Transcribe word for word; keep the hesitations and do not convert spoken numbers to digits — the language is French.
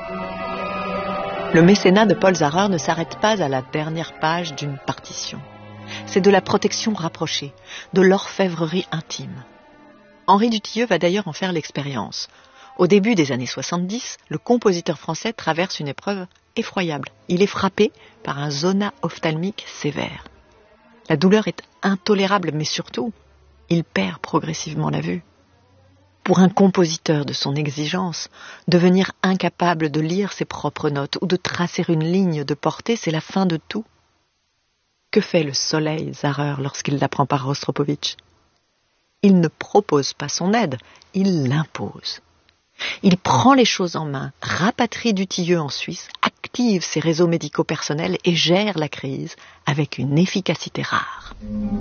Le mécénat de Paul Zarrer ne s'arrête pas à la dernière page d'une partition. C'est de la protection rapprochée, de l'orfèvrerie intime. Henri Dutilleux va d'ailleurs en faire l'expérience. Au début des années soixante-dix, le compositeur français traverse une épreuve effroyable. Il est frappé par un zona ophtalmique sévère. La douleur est intolérable, mais surtout, il perd progressivement la vue. Pour un compositeur de son exigence, devenir incapable de lire ses propres notes ou de tracer une ligne de portée, c'est la fin de tout. Que fait le soleil, Zarrer, lorsqu'il l'apprend par Rostropovitch ? Il ne propose pas son aide, il l'impose. Il prend les choses en main, rapatrie Dutilleux en Suisse, active ses réseaux médicaux personnels et gère la crise avec une efficacité rare.